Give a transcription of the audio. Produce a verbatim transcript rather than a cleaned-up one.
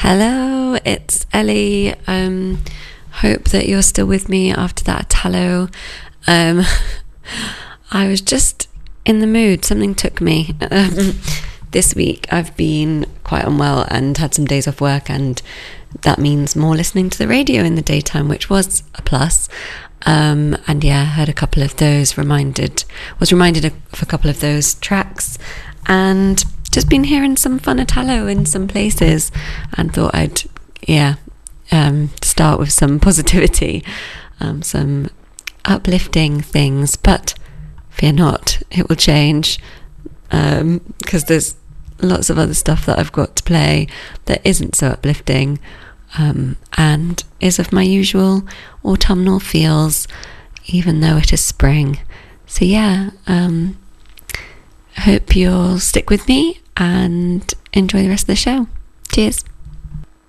Hello, it's Ellie. Um, hope that you're still with me after that Italo. Um, I was just in the mood. Something took me. Um, this week I've been quite unwell and had some days off work, and that means more listening to the radio in the daytime, which was a plus. Um, and yeah, heard a couple of those, reminded, was reminded of a couple of those tracks, and just been hearing some fun Italo in some places, and thought I'd, yeah, um, start with some positivity, um, some uplifting things, but fear not, it will change, um, because there's lots of other stuff that I've got to play that isn't so uplifting, um, and is of my usual autumnal feels, even though it is spring. So yeah, um, I hope you'll stick with me and enjoy the rest of the show. Cheers.